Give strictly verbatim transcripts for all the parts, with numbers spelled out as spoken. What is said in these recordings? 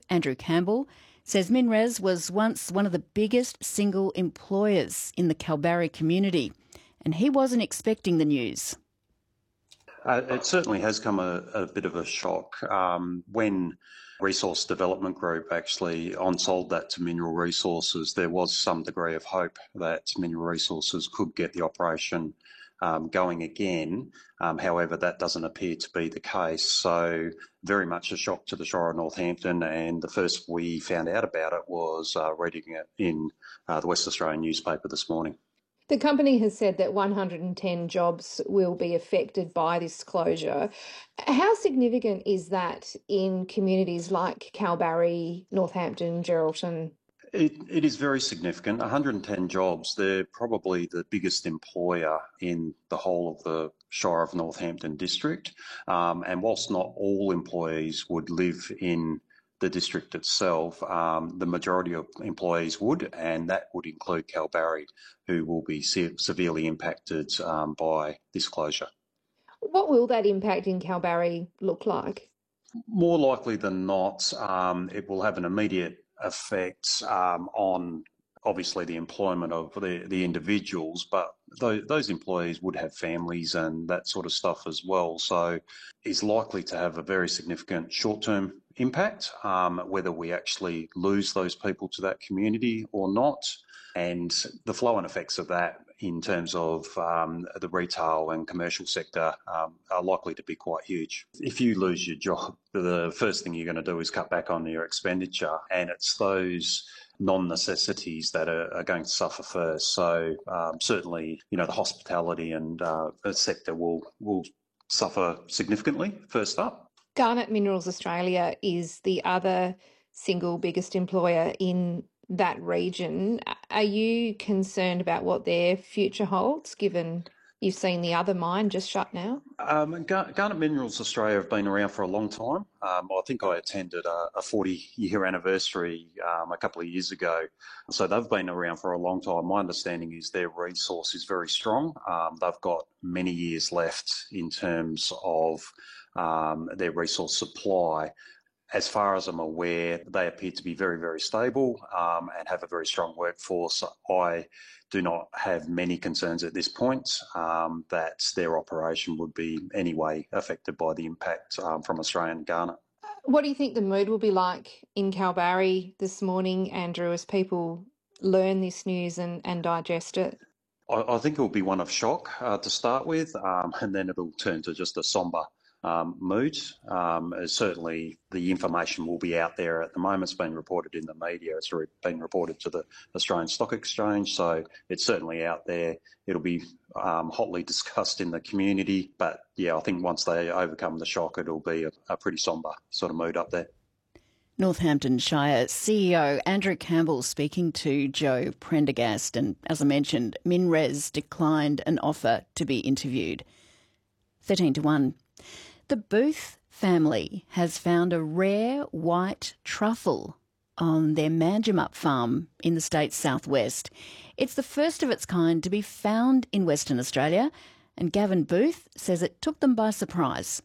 Andrew Campbell says MinRes was once one of the biggest single employers in the Kalbarri community, and he wasn't expecting the news. Uh, it certainly has come a, a bit of a shock. Um, when Resource Development Group actually on-sold that to Mineral Resources, there was some degree of hope that Mineral Resources could get the operation um, going again. Um, however, that doesn't appear to be the case. So very much a shock to the Shire of Northampton, and the first we found out about it was uh, reading it in uh, the West Australian newspaper this morning. The company has said that one hundred ten jobs will be affected by this closure. How significant is that in communities like Kalbarri, Northampton, Geraldton? It, it is very significant. one hundred ten jobs. They're probably the biggest employer in the whole of the Shire of Northampton district. Um, and whilst not all employees would live in the district itself, um, the majority of employees would, and that would include Kalbarri, who will be se- severely impacted um, by this closure. What will that impact in Kalbarri look like? More likely than not, um, it will have an immediate effect um, on obviously the employment of the, the individuals, but those, those employees would have families and that sort of stuff as well. So it's likely to have a very significant short-term impact, um, whether we actually lose those people to that community or not. And the flow-on effects of that in terms of um, the retail and commercial sector um, are likely to be quite huge. If you lose your job, the first thing you're going to do is cut back on your expenditure, and it's those non-necessities that are, are going to suffer first. So um, certainly, you know, the hospitality and uh, sector will will suffer significantly first up. Garnet Minerals Australia is the other single biggest employer in that region. Are you concerned about what their future holds, given you've seen the other mine just shut now? Um, Gar- Garnet Minerals Australia have been around for a long time. Um, I think I attended a forty-year anniversary um, a couple of years ago. So they've been around for a long time. My understanding is their resource is very strong. Um, they've got many years left in terms of um, their resource supply. As far as I'm aware, they appear to be very, very stable um, and have a very strong workforce. I do not have many concerns at this point um, that their operation would be anyway affected by the impact um, from Australian garnet. What do you think the mood will be like in Kalbarri this morning, Andrew, as people learn this news and, and digest it? I, I think it will be one of shock uh, to start with, um, and then it'll turn to just a sombre Um, mood. Um, certainly the information will be out there at the moment. It's been reported in the media. It's been reported to the Australian Stock Exchange. So it's certainly out there. It'll be um, hotly discussed in the community. But yeah, I think once they overcome the shock, it'll be a, a pretty sombre sort of mood up there. Northampton Shire C E O Andrew Campbell speaking to Joe Prendergast. And as I mentioned, MinRes declined an offer to be interviewed. thirteen to one. The Booth family has found a rare white truffle on their Manjimup farm in the state's southwest. It's the first of its kind to be found in Western Australia, and Gavin Booth says it took them by surprise.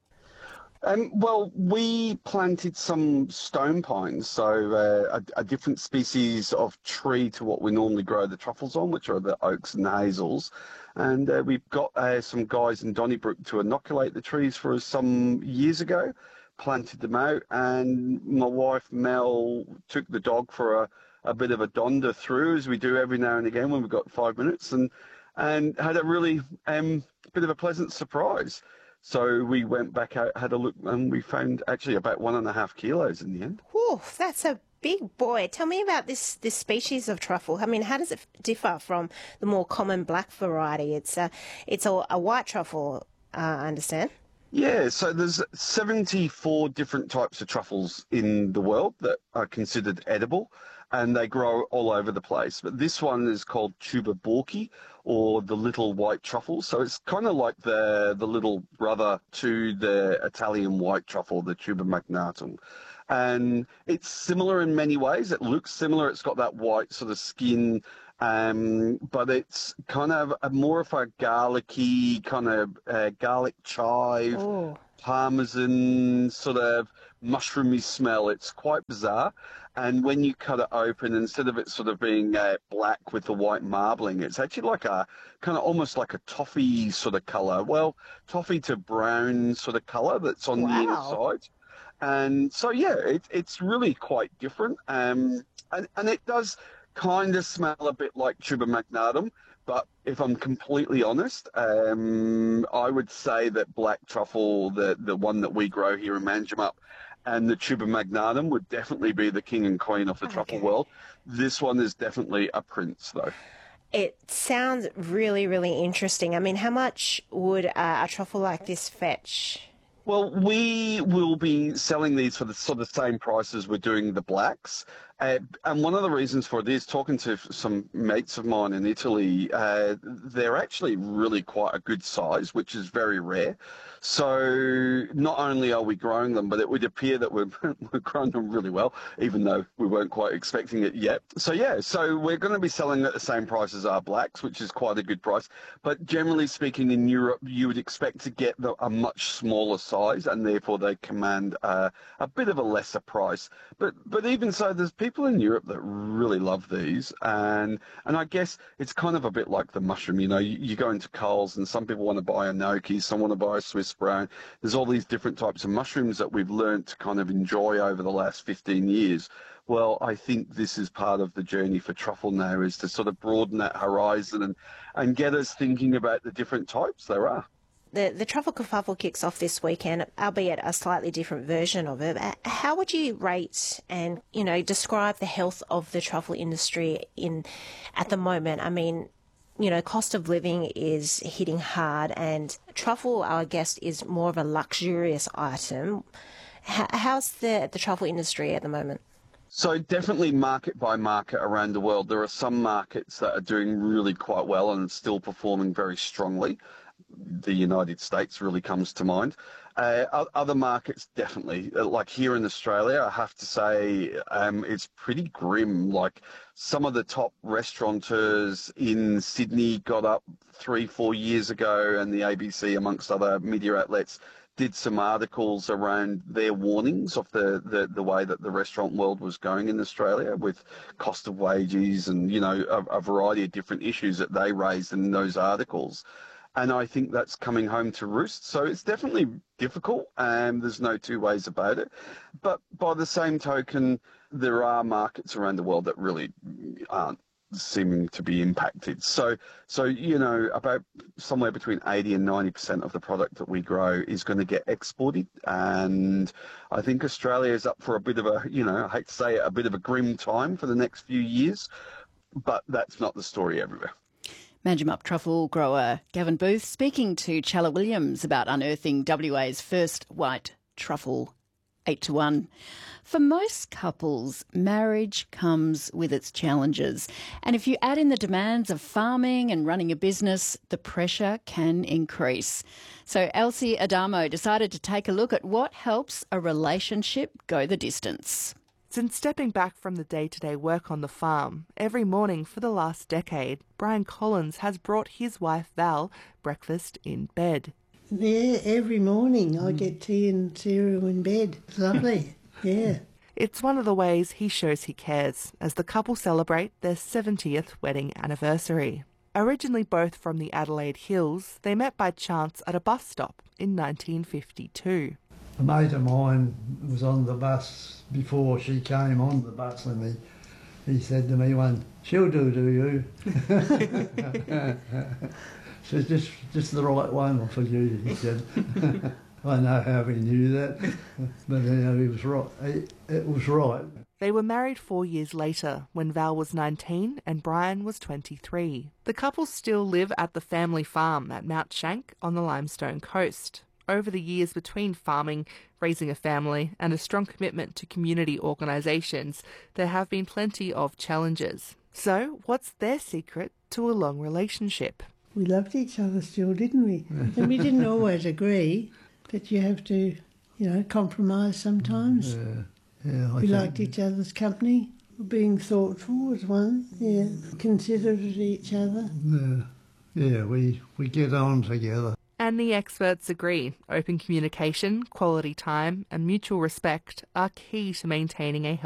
Um, well, we planted some stone pines, so uh, a, a different species of tree to what we normally grow the truffles on, which are the oaks and the hazels. And uh, we've got uh, some guys in Donnybrook to inoculate the trees for us some years ago, planted them out, and my wife Mel took the dog for a, a bit of a donder through, as we do every now and again when we've got five minutes, and, and had a really um, bit of a pleasant surprise. So we went back out, had a look, and we found actually about one and a half kilos in the end. Whew, that's a big boy. Tell me about this this species of truffle. I mean, how does it differ from the more common black variety? It's a, it's a, a white truffle, uh, I understand. Yeah, so there's seventy-four different types of truffles in the world that are considered edible, and they grow all over the place. But this one is called tuber borki, or the little white truffle. So it's kind of like the the little brother to the Italian white truffle, the tuber magnatum. And it's similar in many ways. It looks similar. It's got that white sort of skin, um, but it's kind of a, more of a garlicky, kind of uh, garlic chive, Oh. parmesan sort of mushroomy smell. It's quite bizarre. And when you cut it open, instead of it sort of being uh, black with the white marbling, it's actually like a kind of almost like a toffee sort of colour. Well, toffee to brown sort of colour that's on Wow. the inside. And so, yeah, it, it's really quite different. Um, and, and it does kind of smell a bit like tuber magnatum. But if I'm completely honest, um, I would say that black truffle, the, the one that we grow here in Manjimup, and the tuber magnatum would definitely be the king and queen of the Okay. truffle world. This one is definitely a prince, though. It sounds really, really interesting. I mean, how much would uh, a truffle like this fetch? Well, we will be selling these for the sort of same price as we're doing the blacks. Uh, and one of the reasons for this, talking to some mates of mine in Italy, uh, they're actually really quite a good size, which is very rare. So not only are we growing them, but it would appear that we're, we're growing them really well, even though we weren't quite expecting it yet. So yeah, so we're going to be selling at the same price as our blacks, which is quite a good price. But generally speaking, in Europe, you would expect to get the, a much smaller size, and therefore they command uh, a bit of a lesser price. But but even so, there's people in Europe that really love these, and and I guess it's kind of a bit like the mushroom. You know, you, you go into Coles, and some people want to buy a gnocchi, some want to buy a Swiss brown. There's all these different types of mushrooms that we've learned to kind of enjoy over the last fifteen years. Well, I think this is part of the journey for truffle now, is to sort of broaden that horizon and, and get us thinking about the different types there are. The, the Truffle Kerfuffle kicks off this weekend, albeit a slightly different version of it. How would you rate and, you know, describe the health of the truffle industry in at the moment? I mean, you know, cost of living is hitting hard, and truffle, I guess, is more of a luxurious item. How, how's the, the truffle industry at the moment? So definitely market by market around the world. There are some markets that are doing really quite well and still performing very strongly. The United States really comes to mind. Uh, other markets, definitely. Like here in Australia, I have to say um, it's pretty grim. Like some of the top restaurateurs in Sydney got up three, four years ago, and the A B C, amongst other media outlets, did some articles around their warnings of the, the, the way that the restaurant world was going in Australia, with cost of wages and, you know, a, a variety of different issues that they raised in those articles. And I think that's coming home to roost. So it's definitely difficult, and there's no two ways about it. But by the same token, there are markets around the world that really aren't seeming to be impacted. So, so you know, about somewhere between eighty and ninety percent of the product that we grow is going to get exported. And I think Australia is up for a bit of a, you know, I hate to say it, a bit of a grim time for the next few years. But that's not the story everywhere. Manjimup truffle grower Gavin Booth speaking to Challa Williams about unearthing W A's first white truffle, eight to one. For most couples, marriage comes with its challenges. And if you add in the demands of farming and running a business, the pressure can increase. So Elsie Adamo decided to take a look at what helps a relationship go the distance. Since stepping back from the day-to-day work on the farm, every morning for the last decade, Brian Collins has brought his wife Val breakfast in bed. Yeah, every morning I get tea and cereal in bed. It's lovely, yeah. It's one of the ways he shows he cares as the couple celebrate their seventieth wedding anniversary. Originally both from the Adelaide Hills, they met by chance at a bus stop in nineteen fifty-two. A mate of mine was on the bus before she came on the bus, and he, he said to me one, "She'll do, do you?" So just just the right one for you, he said. I know how he knew that, but you know, he was right. It, it was right. They were married four years later, when Val was nineteen and Brian was twenty-three. The couple still live at the family farm at Mount Shank on the Limestone Coast. Over the years between farming, raising a family, and a strong commitment to community organisations, there have been plenty of challenges. So, what's their secret to a long relationship? We loved each other still, didn't we? And we didn't always agree, but you have to, you know, compromise sometimes. Yeah, yeah. I We think- liked each other's company. Being thoughtful was one, yeah. Considerate of each other. Yeah, yeah. We we get on together. And the experts agree. Open communication, quality time and mutual respect are key to maintaining a healthy